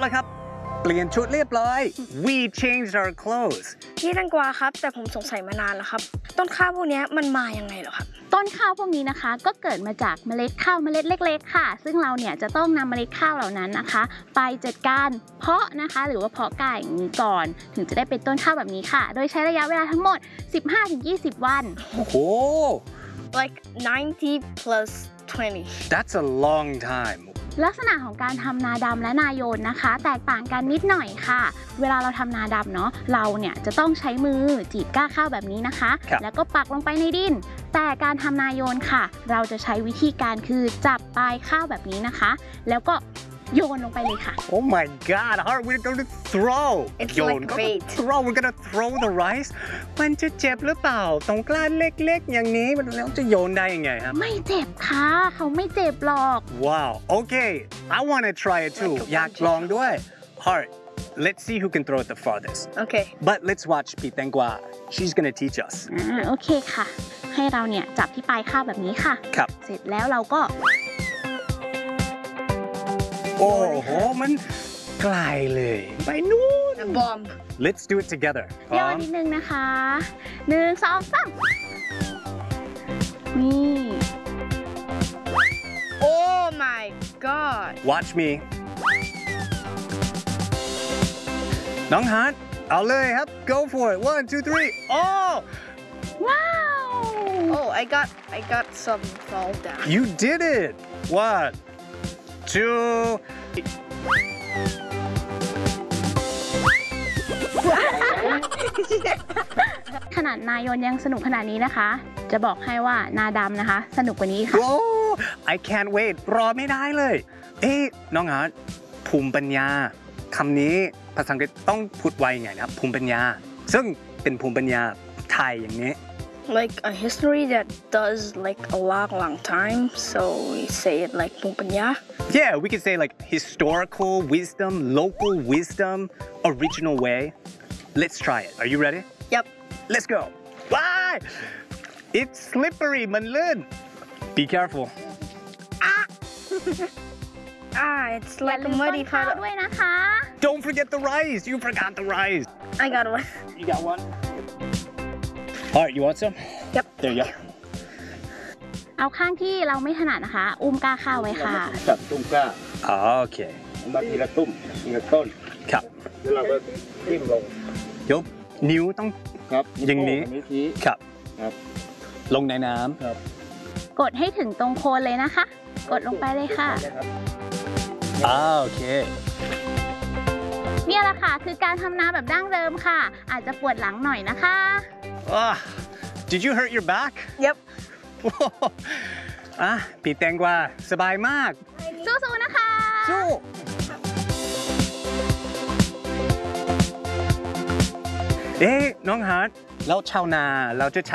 แล้วครับเปลี่ยนชุดเรียบร้อย we changed our clothes พี่แตงกวาครับแต่ผมสงสัยมานานแล้วครับต้นข้าวพวกนี้มันมายังไงเหรอครับต้นข้าวพวกนี้นะคะก็เกิดมาจากเมล็ดข้าวเมล็ดเล็กๆค่ะซึ่งเราเนี่ยจะต้องนำเมล็ดข้าวเหล่านั้นนะคะไปจัดการเพาะนะคะหรือว่าเพาะกายอย่างนี้ก่อนถึงจะได้เป็นต้นข้าวแบบนี้ค่ะโดยใช้ระยะเวลาทั้งหมด 15-20 วันโอ้โห like 90 plus 20 that's a long time ลักษณะของการทำนาดำและนาโยนนะคะแตกต่างกันนิดหน่อยค่ะเวลาเราทำนาดำเนาะเราเนี่ยจะต้องใช้มือจีบก้าข้าวแบบนี้นะคะแล้วก็ปักลงไปในดินแต่การทำนาโยนค่ะเราจะใช้วิธีการคือจับปลายข้าวแบบนี้นะคะแล้วก็โยนลงไปเลยค่ะ Oh my God Hart we're going to throw It's โยน like ก็ bait throw we're gonna throw the rice มันจะเจ็บหรือเปล่าตรงกล้าเล็กๆอย่างนี้มันแล้วจะโยนได้ยังไงครับไม่เจ็บค่ะเขาไม่เจ็บหรอก Wow okay I want to try it too อยากลองด้วย Hart let's see who can throw it the farthest okay but let's watch พี่แตงกวา she's gonna teach us โอเคค่ะให้เราเนี่ยจับที่ปลายข้าวแบบนี้ค่ะครับเสร็จแล้วเราก็โอ้โหมันไกลเลยไปนู่น a bomb Let's do it together ย่อนิดนึงนะคะ1 2 3นี่ oh my god Watch me น้องฮาร์ทเอาเลยครับ Go for it 1 2 3 Oh ว้าว oh I got some fall down You did it 1 2 ขนาดนายนยังสนุกขนาดนี้นะคะจะบอกให้ว่านาดำนะคะสนุกกว่านี้ค่ะ Oh I can't wait รอไม่ได้เลยเอ๊ะน้องฮาร์ทภูมิปัญญาคำนี้ภาษาอังกฤษต้องพูดไว้ไงนะครับภูมิปัญญาซึ่งเป็นภูมิปัญญาไทยอย่างนี้ like a history that does like a long time so we say it like pumpanya Yeah, we could say like historical wisdom, local wisdom, original way. Let's try it. Are you ready? yep Let's go. Bye! It's slippery, มันลื่น Be careful. it's like a muddy ข้าว puddle ด้วยนะคะ Don't forget the rice. You forgot the rice. I got one You got one? All right, you want some? yep There you go. เอาข้างที่เราไม่ถนัดนะคะ อุ้มก้าข้าวไว้ค่ะจับตุ้มกล้า Okay. มาทีละตุ้มทีละต้นครับแล้วเราก็ทิ่มลงยกนิ้วต้องครับอย่างนี้นิ้วชี้ครับครับลงในน้ครับกดให้ถึงตรงโคนเลยนะคะ กดลงไปเลยค่ะำโอเคเนี่ยแหละค่ะคือการทำนาแบบดั้งเดิมค่ะ อาจจะปวดหลังหน่อยนะคะ Did you hurt your back? yep ปีแตงกวาสบายมากสู้ๆนะคะสู้น้องฮาร์ทแล้วชาวนาเราจะใช้